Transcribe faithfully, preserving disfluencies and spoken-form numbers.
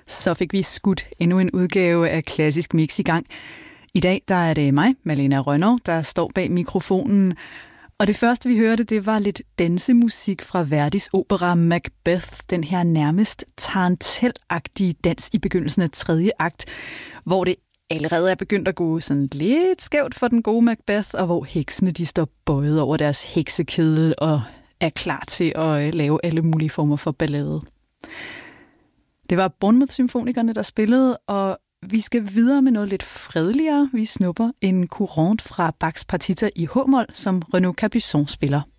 Så fik vi skudt endnu en udgave af Klassisk Mix i gang. I dag der er det mig, Malena Rønnow, der står bag mikrofonen. Og det første, vi hørte, det var lidt dansemusik fra Verdis opera Macbeth. Den her nærmest tarantelagtige dans i begyndelsen af tredje akt, hvor det allerede er begyndt at gå sådan lidt skævt for den gode Macbeth, og hvor heksene de står bøjet over deres heksekedel og er klar til at lave alle mulige former for ballade. Det var Bournemouth-symfonikerne, der spillede, og vi skal videre med noget lidt fredeligere. Vi snupper en courante fra Bachs partita i H-mol, som Renaud Capuçon spiller.